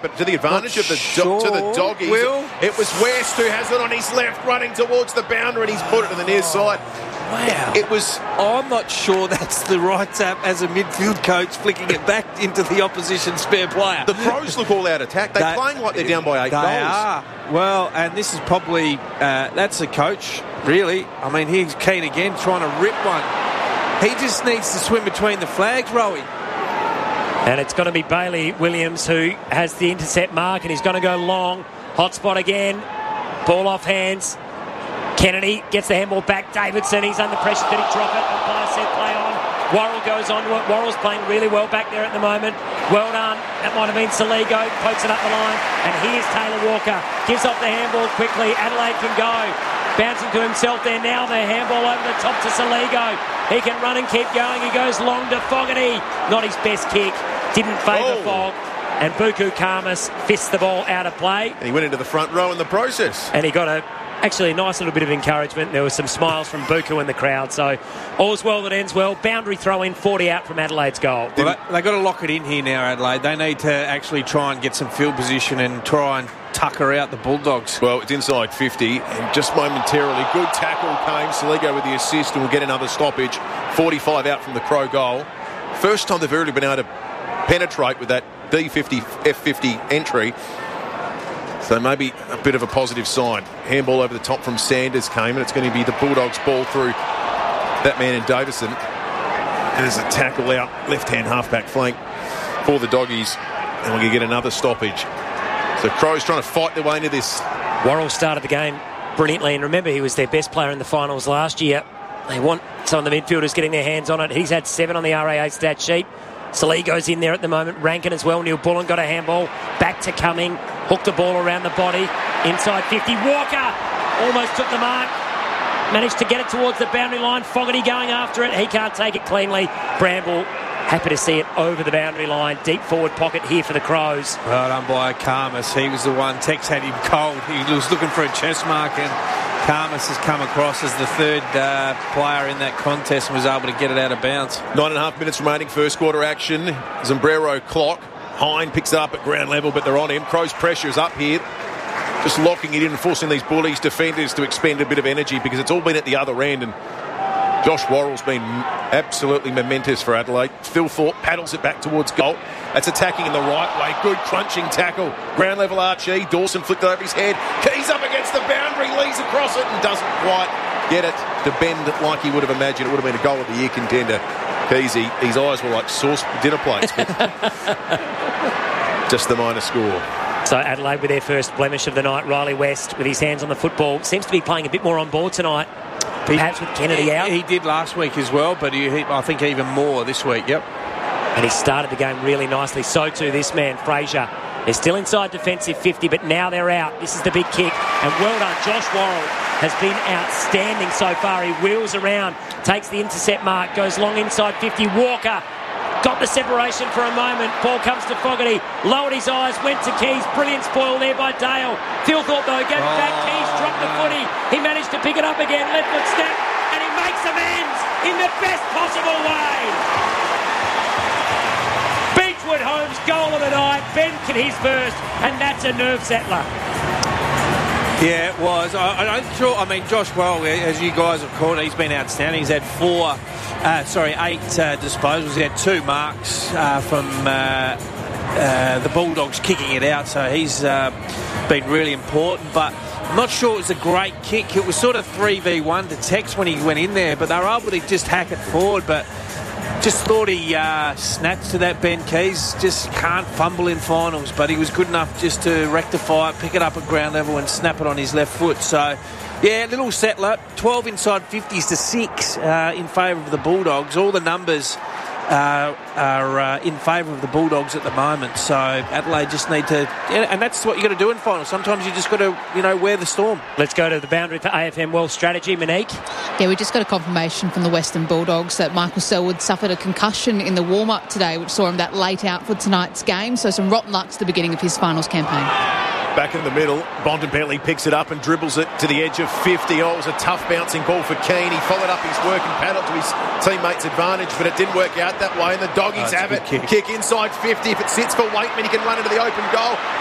But to the advantage of to the doggies, it was West who has it on his left, running towards the boundary, and he's put it to the near side. Wow. It was... I'm not sure that's the right tap as a midfield coach, flicking it back into the opposition spare player. The Crows look all out attack. They're playing like they're down by 8 goals. They are. Well, and this is probably... that's the coach, really. I mean, he's keen again, trying to rip one. He just needs to swim between the flags, Rowie. And it's going to be Bailey Williams who has the intercept mark, and he's going to go long. Hot spot again. Ball off hands. Kennedy gets the handball back. Davidson, he's under pressure. Did he drop it? Umpire said play on. Worrell goes on to it. Worrell's playing really well back there at the moment. Well done. That might have been Saligo. Pokes it up the line. And here's Taylor Walker. Gives off the handball quickly. Adelaide can go. Bouncing to himself there now. The handball over the top to Saligo. He can run and keep going. He goes long to Fogarty. Not his best kick. Didn't favour Fog. And Buku Khamis fists the ball out of play. And he went into the front row in the process. And he got actually a nice little bit of encouragement. There were some smiles from Buku in the crowd. So all's well that ends well. Boundary throw in, 40 out from Adelaide's goal. Well, they've got to lock it in here now, Adelaide. They need to actually try and get some field position and try and tucker out the Bulldogs. Well, it's inside 50, and just momentarily, good tackle came. Saligo with the assist, and will get another stoppage. 45 out from the Crow goal. First time they've really been able to penetrate with that D50, F50 entry. So maybe a bit of a positive sign. Handball over the top from Sanders came, and it's going to be the Bulldogs' ball through that man in Davison. And there's a tackle out, left-hand half-back flank for the Doggies, and we're going to get another stoppage. So Crows trying to fight their way into this. Worrell started the game brilliantly, and remember, he was their best player in the finals last year. They want some of the midfielders getting their hands on it. He's had 7 on the RAA stat sheet. Saligo's in there at the moment. Rankin as well. Neil Bullen got a handball. Back to Cumming. Hooked the ball around the body. Inside 50. Walker almost took the mark. Managed to get it towards the boundary line. Fogarty going after it. He can't take it cleanly. Bramble happy to see it over the boundary line. Deep forward pocket here for the Crows. Well done by Khamis. He was the one. Tex had him cold. He was looking for a chest mark, and Khamis has come across as the third player in that contest and was able to get it out of bounds. 9.5 minutes remaining, first quarter action. Zombrero clock. Hine picks it up at ground level, but they're on him. Crows' pressure is up here. Just locking it in and forcing these Bullies defenders to expend a bit of energy, because it's all been at the other end, and Josh Worrell's been absolutely momentous for Adelaide. Phil Thorpe paddles it back towards goal. That's attacking in the right way. Good crunching tackle. Ground level Archie. Dawson flicked it over his head. Keys up against the boundary. Lees across it and doesn't quite get it to bend like he would have imagined. It would have been a goal of the year contender. Keysy, his eyes were like sauce dinner plates. Just the minor score. So Adelaide with their first blemish of the night. Riley West with his hands on the football. Seems to be playing a bit more on board tonight. Perhaps with Kennedy out. He did last week as well, but I think even more this week, yep. And he started the game really nicely. So too this man, Fraser. They're still inside defensive 50, but now they're out. This is the big kick. And well done. Josh Worrell has been outstanding so far. He wheels around, takes the intercept mark, goes long inside 50. Walker got the separation for a moment. Ball comes to Fogarty. Lowered his eyes, went to Keys. Brilliant spoil there by Dale. Phil Thorpe, though, gave it back. Keys dropped the footy. He managed to pick it up again. Left foot step. And he makes amends in the best possible way. Beechwood Holmes' goal of the night. Ben his first. And that's a nerve settler. Yeah, it was. I'm sure. I mean, Josh Worrell, as you guys have called it, he's been outstanding. He's had 8 disposals. He had 2 marks from the Bulldogs kicking it out, so he's been really important. But I'm not sure it was a great kick. It was sort of 3v1 to Tex when he went in there, but they were able to just hack it forward. But just thought he snapped to that. Ben Keys just can't fumble in finals, but he was good enough just to rectify it, pick it up at ground level and snap it on his left foot. So, yeah, little settler. 12 inside 50s to 6 in favour of the Bulldogs. All the numbers are in favour of the Bulldogs at the moment. So Adelaide just need to... And that's what you got to do in finals. Sometimes you just got to, wear the storm. Let's go to the boundary for AFM Wealth Strategy. Monique? Yeah, we just got a confirmation from the Western Bulldogs that Michael Selwood suffered a concussion in the warm-up today, which saw him that late out for tonight's game. So some rotten luck to the beginning of his finals campaign. Back in the middle, Bontempelli picks it up and dribbles it to the edge of 50. Oh, it was a tough bouncing ball for Keane. He followed up his work and paddled to his teammates' advantage, but it didn't work out that way. And the Doggies have it. Kick Kick inside 50. If it sits for Waitman, he can run into the open goal.